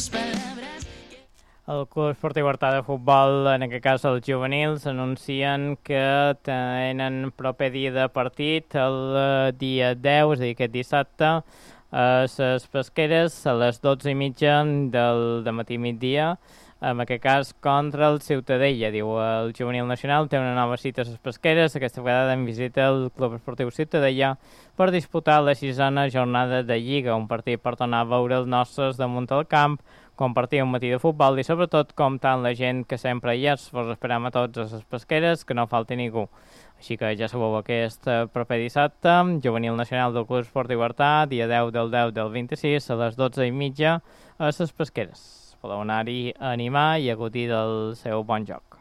El Club Esportiu Artà de Futbol, en aquest cas els juvenils, anuncien que tenen proper dia de partit el dia 10, és a dir, aquest dissabte, a les Pesqueres a les 12:30 del matí migdia, en aquest cas contra el Ciutadella. Diu, el juvenil nacional té una nova cita a les Pesqueres, aquesta vegada en visita al Club Esportiu Ciutadella per disputar la 6a jornada de Lliga, un partit per tornar a veure els nostres damunt del camp, compartir un matí de futbol i sobretot comptar amb la gent que sempre hi és. Vos esperam a tots a les Pesqueres, que no falti ningú. Així que ja sabeu, aquest proper dissabte, juvenil nacional del Club Esportiu Artà, dia 10 del 10 del 26, a les 12:30 a les Pesqueres. Podeu anar-hi a animar i a gaudir del seu bon joc.